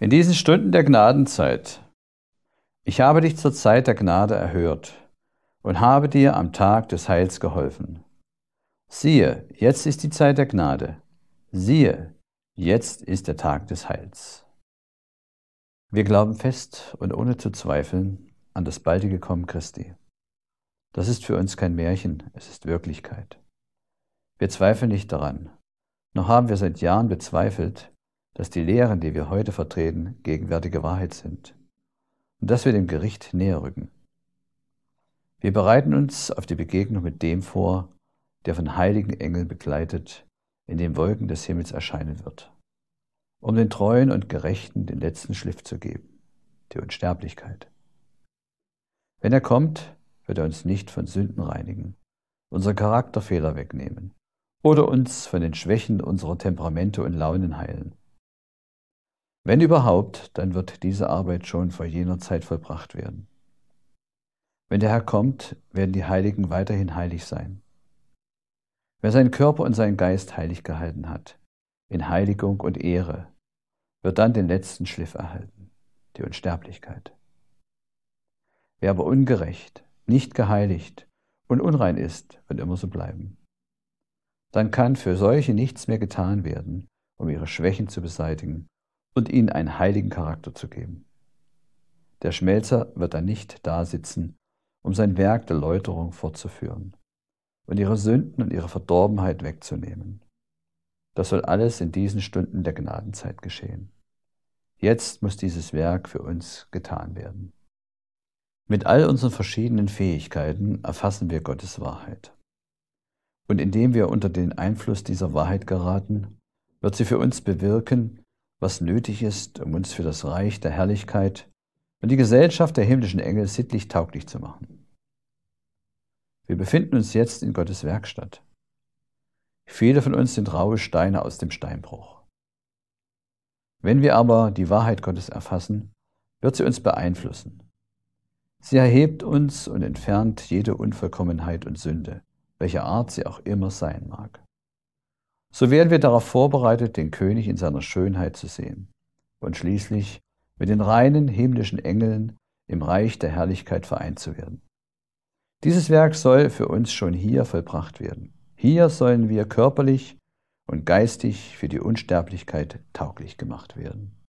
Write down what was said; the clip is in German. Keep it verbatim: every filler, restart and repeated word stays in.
In diesen Stunden der Gnadenzeit, ich habe dich zur Zeit der Gnade erhört und habe dir am Tag des Heils geholfen. Siehe, jetzt ist die Zeit der Gnade. Siehe, jetzt ist der Tag des Heils. Wir glauben fest und ohne zu zweifeln an das baldige Kommen Christi. Das ist für uns kein Märchen, es ist Wirklichkeit. Wir zweifeln nicht daran, noch haben wir seit Jahren bezweifelt, dass die Lehren, die wir heute vertreten, gegenwärtige Wahrheit sind und dass wir dem Gericht näher rücken. Wir bereiten uns auf die Begegnung mit dem vor, der von heiligen Engeln begleitet in den Wolken des Himmels erscheinen wird, um den Treuen und Gerechten den letzten Schliff zu geben, die Unsterblichkeit. Wenn er kommt, wird er uns nicht von Sünden reinigen, unsere Charakterfehler wegnehmen oder uns von den Schwächen unserer Temperamente und Launen heilen. Wenn überhaupt, dann wird diese Arbeit schon vor jener Zeit vollbracht werden. Wenn der Herr kommt, werden die Heiligen weiterhin heilig sein. Wer seinen Körper und seinen Geist heilig gehalten hat, in Heiligung und Ehre, wird dann den letzten Schliff erhalten, die Unsterblichkeit. Wer aber ungerecht, nicht geheiligt und unrein ist, wird immer so bleiben. Dann kann für solche nichts mehr getan werden, um ihre Schwächen zu beseitigen und ihnen einen heiligen Charakter zu geben. Der Schmelzer wird dann nicht dasitzen, um sein Werk der Läuterung fortzuführen und ihre Sünden und ihre Verdorbenheit wegzunehmen. Das soll alles in diesen Stunden der Gnadenzeit geschehen. Jetzt muss dieses Werk für uns getan werden. Mit all unseren verschiedenen Fähigkeiten erfassen wir Gottes Wahrheit. Und indem wir unter den Einfluss dieser Wahrheit geraten, wird sie für uns bewirken, was nötig ist, um uns für das Reich der Herrlichkeit und die Gesellschaft der himmlischen Engel sittlich tauglich zu machen. Wir befinden uns jetzt in Gottes Werkstatt. Viele von uns sind raue Steine aus dem Steinbruch. Wenn wir aber die Wahrheit Gottes erfassen, wird sie uns beeinflussen. Sie erhebt uns und entfernt jede Unvollkommenheit und Sünde, welcher Art sie auch immer sein mag. So werden wir darauf vorbereitet, den König in seiner Schönheit zu sehen und schließlich mit den reinen himmlischen Engeln im Reich der Herrlichkeit vereint zu werden. Dieses Werk soll für uns schon hier vollbracht werden. Hier sollen wir körperlich und geistig für die Unsterblichkeit tauglich gemacht werden.